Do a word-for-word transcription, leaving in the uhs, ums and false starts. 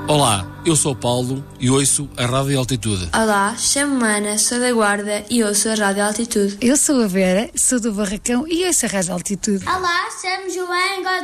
Olá, eu sou o Paulo e ouço a Rádio Altitude. Olá, chamo-me Ana, sou da Guarda e ouço a Rádio Altitude. Eu sou a Vera, sou do Barracão e ouço a Rádio Altitude. Olá, chamo-me Joana.